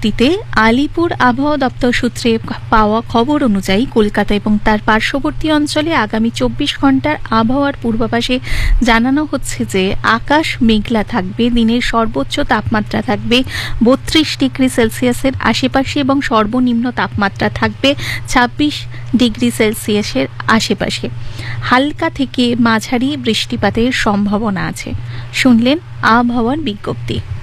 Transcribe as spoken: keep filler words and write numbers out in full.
বিজ্ঞপ্তিতে আলিপুর আবহাওয়া দপ্তর সূত্রে পাওয়া খবর অনুযায়ী কলকাতা এবং তার পার্শ্ববর্তী অঞ্চলে আগামী চব্বিশ ঘন্টার আবহাওয়ার পূর্বাভাসে জানানো হচ্ছে যে আকাশ মেঘলা থাকবে, দিনের সর্বোচ্চ তাপমাত্রা থাকবে বত্রিশ ডিগ্রি সেলসিয়াসের আশেপাশে এবং সর্বনিম্ন তাপমাত্রা থাকবে ছাব্বিশ ডিগ্রি সেলসিয়াসের আশেপাশে। হালকা থেকে মাঝারি বৃষ্টিপাতের সম্ভাবনা আছে। শুনলেন আবহাওয়ার বিজ্ঞপ্তি।